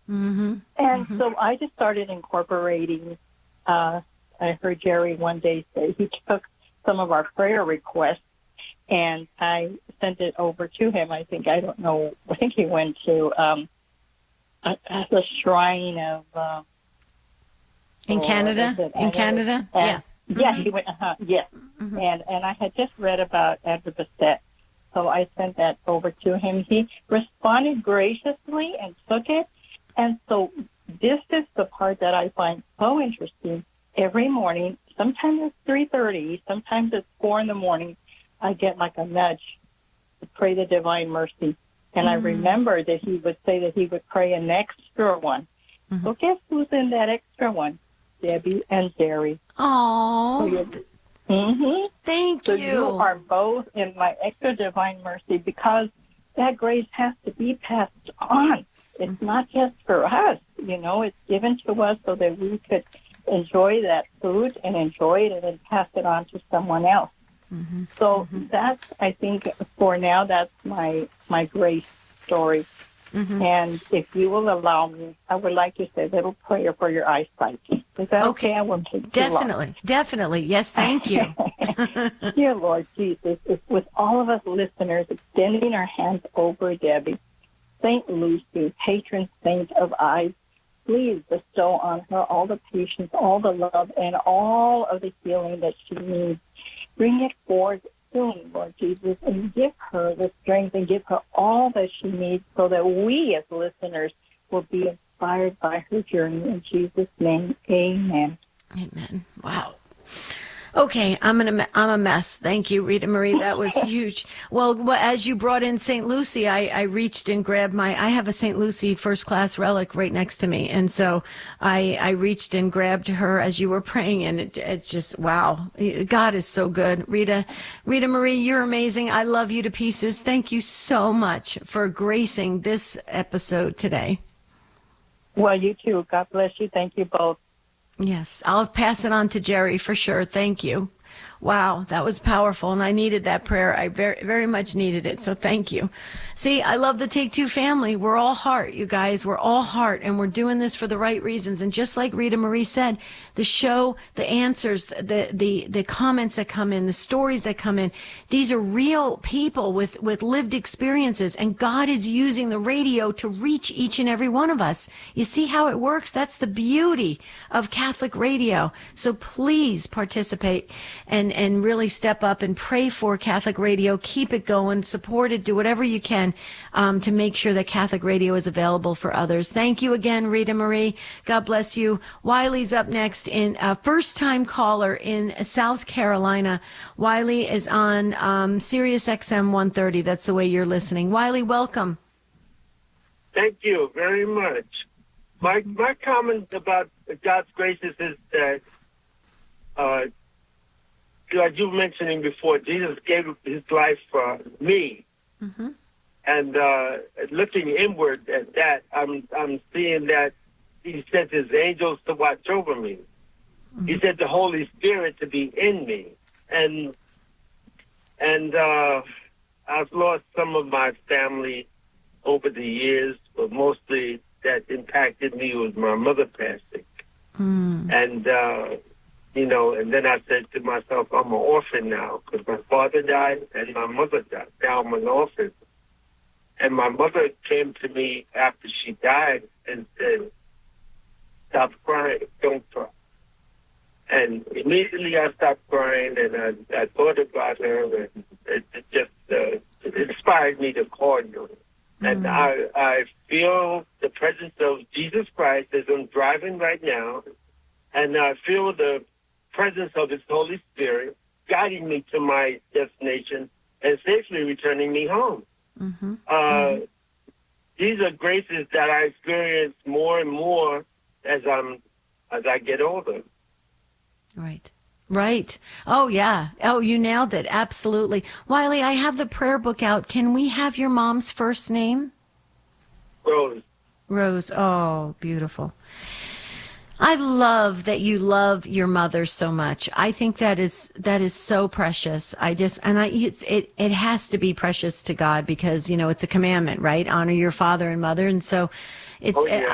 And so I just started incorporating. I heard Jerry one day say he took some of our prayer requests, and I sent it over to him. I think he went to the shrine of in Canada. In Canada, yeah. Yeah, he went. Yes, and I had just read about Andrew Bassett, so I sent that over to him. He responded graciously and took it, and so this is the part that I find so interesting. Every morning, sometimes it's 3:30, sometimes it's 4 in the morning, I get like a nudge to pray the Divine Mercy. And I remember that he would say that he would pray an extra one. So guess who's in that extra one? Debbie and Jerry. Oh, thank you. So you are both in my extra Divine Mercy, because that grace has to be passed on. It's not just for us, it's given to us so that we could enjoy that food and enjoy it and then pass it on to someone else. So that's, I think, for now, that's my grace story. And if you will allow me, I would like to say a little prayer for your eyesight. Is that okay? I won't take too long. Definitely. Yes, thank you. Dear Lord Jesus, with all of us listeners extending our hands over Debbie, St. Lucy, patron saint of eyes, please bestow on her all the patience, all the love, and all of the healing that she needs. Bring it forth soon, Lord Jesus, and give her the strength and give her all that she needs so that we as listeners will be inspired by her journey. In Jesus' name, amen. Amen. Wow. Okay, I'm a mess. Thank you, Rita Marie. That was huge. Well, as you brought in St. Lucy, I reached and grabbed I have a St. Lucy first class relic right next to me. And so I reached and grabbed her as you were praying, and it's just, wow. God is so good. Rita Marie, you're amazing. I love you to pieces. Thank you so much for gracing this episode today. Well, you too. God bless you. Thank you both. Yes, I'll pass it on to Jerry for sure. Thank you. Wow, that was powerful, and I needed that prayer. I very, very much needed it, so thank you. See, I love the Take Two family. We're all heart, you guys. We're all heart, and we're doing this for the right reasons. And just like Rita Marie said, the show, the answers, the comments that come in, the stories that come in, these are real people with lived experiences, and God is using the radio to reach each and every one of us. You see how it works? That's the beauty of Catholic radio. So please participate and really step up and pray for Catholic radio. Keep it going, support it, do whatever you can to make sure that Catholic radio is available for others. Thank you again, Rita Marie. God bless you. Wiley's up next, in a first-time caller in South Carolina. Wiley is on Sirius XM 130. That's the way you're listening. Wiley, welcome. Thank you very much. My comment about God's graces is that like you were mentioning before, Jesus gave his life for me. And looking inward at that, I'm seeing that he sent his angels to watch over me. He sent the Holy Spirit to be in me. And I've lost some of my family over the years, but mostly that impacted me was my mother passing. And and then I said to myself, I'm an orphan now, because my father died and my mother died. Now I'm an orphan. And my mother came to me after she died and said, stop crying, don't cry. And immediately I stopped crying, and I thought about her, and it just it inspired me to call you. And I feel the presence of Jesus Christ as I'm driving right now, and I feel the presence of his Holy Spirit guiding me to my destination and safely returning me home. These are graces that I experience more and more as I get older. Right. Oh, yeah. Oh, you nailed it. Absolutely. Wiley, I have the prayer book out. Can we have your mom's first name? Rose. Rose. Oh, beautiful. I love that you love your mother so much. I think that is so precious. It has to be precious to God because, it's a commandment, right? Honor your father and mother. And so